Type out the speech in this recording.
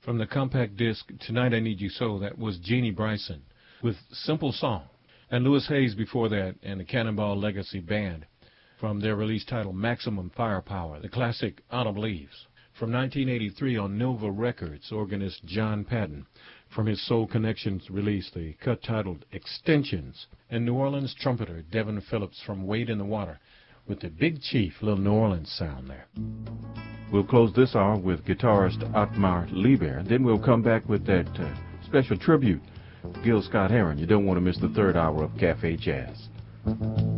From the compact disc Tonight I Need You So, that was Jeannie Bryson with Simple Song. And Louis Hayes before that and the Cannonball Legacy Band from their release titled Maximum Firepower, the classic Autumn Leaves. From 1983 on Nova Records, organist John Patton from his Soul Connections release, the cut titled Extensions. And New Orleans trumpeter Devin Phillips from Wade in the Water with the Big Chief, little New Orleans sound there. We'll close this hour with guitarist Otmar Lieber. Then we'll come back with that special tribute, Gil Scott-Heron. You don't want to miss the third hour of Cafe Jazz.